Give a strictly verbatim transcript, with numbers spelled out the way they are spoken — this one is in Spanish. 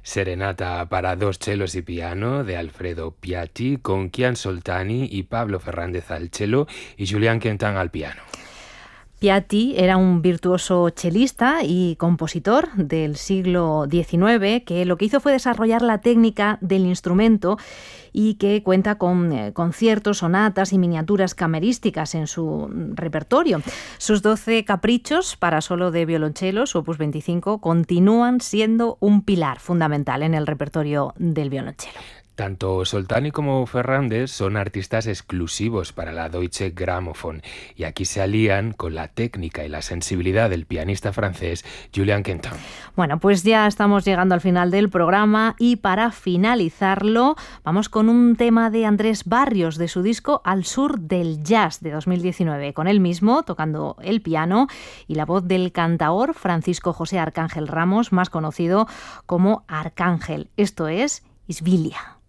Serenata para dos chelos y piano de Alfredo Piatti, con Kian Soltani y Pablo Fernández al cello y Julián Quentin al piano. Piatti era un virtuoso chelista y compositor del siglo diecinueve que lo que hizo fue desarrollar la técnica del instrumento y que cuenta con eh, conciertos, sonatas y miniaturas camerísticas en su repertorio. Sus doce caprichos para solo de violonchelo, su opus veinticinco, continúan siendo un pilar fundamental en el repertorio del violonchelo. Tanto Soltani como Fernández son artistas exclusivos para la Deutsche Grammophon y aquí se alían con la técnica y la sensibilidad del pianista francés Julián Quentin. Bueno, pues ya estamos llegando al final del programa y para finalizarlo vamos con un tema de Andrés Barrios de su disco Al Sur del Jazz de dos mil diecinueve, con él mismo tocando el piano y la voz del cantaor Francisco José Arcángel Ramos, más conocido como Arcángel. Esto es Isbilia.